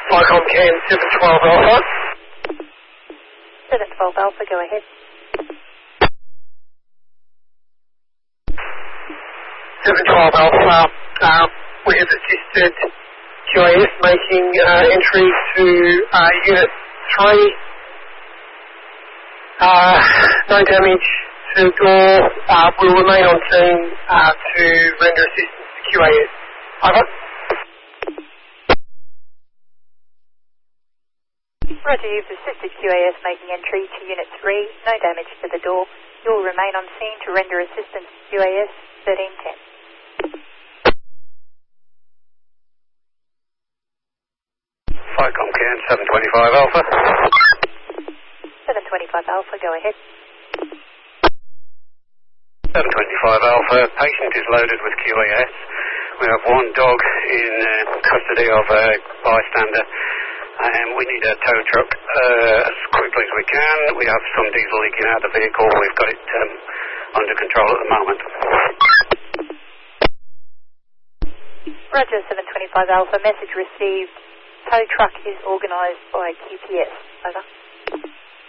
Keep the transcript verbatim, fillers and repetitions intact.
Icom Cam seven twelve Alpha. seven twelve Alpha, go ahead. seven twelve Alpha, uh, we have assisted Q A S making uh, entry to uh, Unit three. Uh, no damage to the door. Uh, we'll remain on scene uh, to render assistance to Q A S. Over. Roger, you've assisted Q A S making entry to Unit three. No damage to the door. You'll remain on scene to render assistance to Q A S thirteen ten. Icom Cam seven twenty-five Alpha. seven twenty-five Alpha, go ahead. seven twenty-five Alpha, patient is loaded with Q A S. We have one dog in uh, custody of a bystander, and we need a tow truck uh, as quickly as we can. We have some diesel leaking out of the vehicle. We've got it um, under control at the moment. Roger, seven twenty-five Alpha, message received. Tow truck is organised by Q P S. Over.